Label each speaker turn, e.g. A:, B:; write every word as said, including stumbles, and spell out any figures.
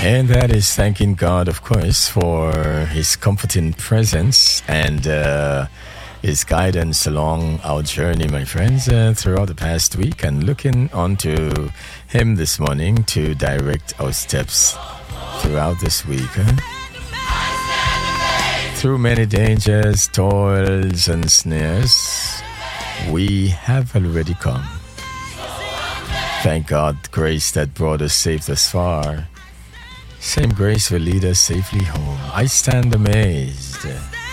A: And that is thanking God, of course, for His comforting presence and uh, His guidance along our journey, my friends, uh, throughout the past week, and looking onto Him this morning to direct our steps throughout this week. Huh? Through many dangers, toils, and snares, we have already come. Thank God, grace that brought us safe thus far. Same grace will lead us safely home. I stand amazed